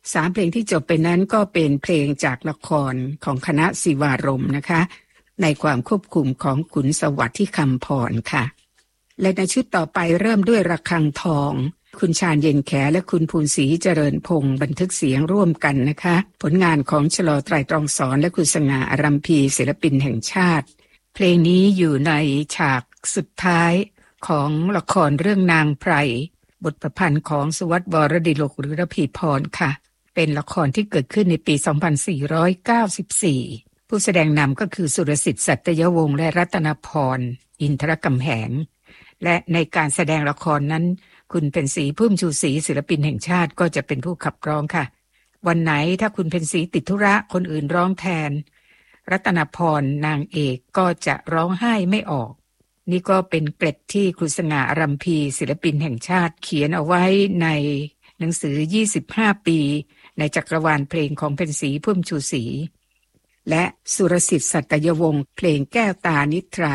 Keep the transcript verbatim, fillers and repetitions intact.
สามเพลงที่จบไปนั้นก็เป็นเพลงจากละครของคณะศิวารมณ์นะคะในความควบคุมของขุนสวัสดิ์ที่คำพรค่ะและในชุดต่อไปเริ่มด้วยระฆังทองคุณชาญเย็นแขและคุณภูนศรีเจริญพงศ์บันทึกเสียงร่วมกันนะคะผลงานของชลอไตรตรองสอนและคุณสง่าอารัมพีศิลปินแห่งชาติเพลงนี้อยู่ในฉากสุดท้ายของละครเรื่องนางไพรบทประพันธ์ของสุวัฒน์วรดิโลกหรือระพีพรค่ะเป็นละครที่เกิดขึ้นในปี สองพันสี่ร้อยเก้าสิบสี่ ผู้แสดงนำก็คือสุรสิทธิ์สัตยวงศ์และรัตนพรอินทรกำแหงและในการแสดงละครนั้นคุณเพ็ญศรีพุ่มชูศรีศิลปินแห่งชาติก็จะเป็นผู้ขับร้องค่ะวันไหนถ้าคุณเพ็ญศรีติดธุระคนอื่นร้องแทนรัตนพรนางเอกก็จะร้องไห้ไม่ออกนี่ก็เป็นเกร็ดที่ครูสง่าอารัมพีศิลปินแห่งชาติเขียนเอาไว้ในหนังสือยี่สิบห้าปีในจักรวาลเพลงของเพ็ญศรีพุ่มชูศรีและสุรสิทธิ์สัตยวงศ์เพลงแก้วตานิทรา